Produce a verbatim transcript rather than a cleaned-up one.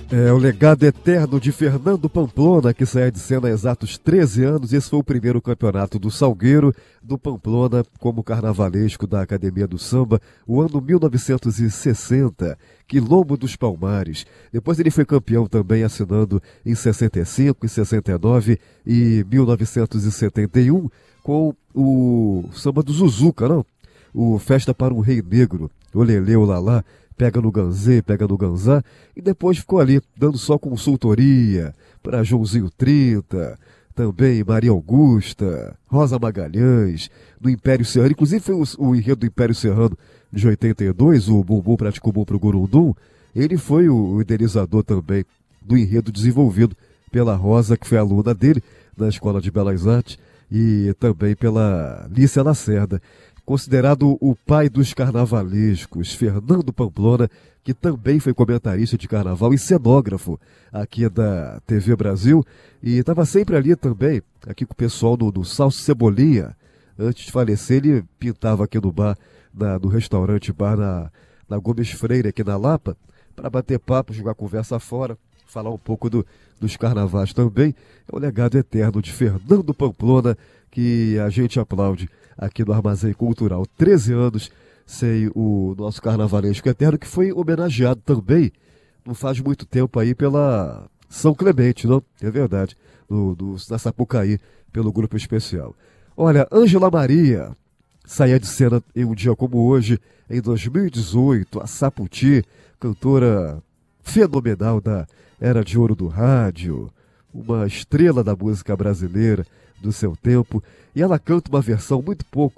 É o legado eterno de Fernando Pamplona, que sai de cena há exatos treze anos. Esse foi o primeiro campeonato do Salgueiro, do Pamplona, como carnavalesco da Academia do Samba, o ano mil novecentos e sessenta, Quilombo dos Palmares. Depois ele foi campeão também assinando em sessenta e cinco, em sessenta e nove e mil novecentos e setenta e um, com o samba do Zuzuca, não? O Festa para um Rei Negro, o Lelê, o Lalá, pega no Ganzê, pega no Ganzá, e depois ficou ali, dando só consultoria para Joãozinho trinta, também Maria Augusta, Rosa Magalhães, do Império Serrano. Inclusive foi o, o enredo do Império Serrano de oitenta e dois, o Bumbum Praticou Bom pro Gurundum. Ele foi o, o idealizador também do enredo desenvolvido pela Rosa, que foi aluna dele na Escola de Belas Artes, e também pela Lícia Lacerda. Considerado o pai dos carnavalescos, Fernando Pamplona, que também foi comentarista de carnaval e cenógrafo aqui da T V Brasil, e estava sempre ali também, aqui com o pessoal no, no Salso Cebolinha. Antes de falecer, ele pintava aqui no bar, na, no restaurante bar na, na Gomes Freire, aqui na Lapa, para bater papo, jogar conversa fora, falar um pouco do, dos carnavais também. É o legado eterno de Fernando Pamplona, que a gente aplaude aqui no Armazém Cultural. treze anos sem o nosso carnavalesco eterno, que foi homenageado também, não faz muito tempo aí, pela São Clemente, não? É verdade, no, no, na Sapucaí, pelo Grupo Especial. Olha, Ângela Maria saía de cena em um dia como hoje, em dois mil e dezoito, a Saputi, cantora fenomenal da Era de Ouro do Rádio, uma estrela da música brasileira do seu tempo, e ela canta uma versão muito pouco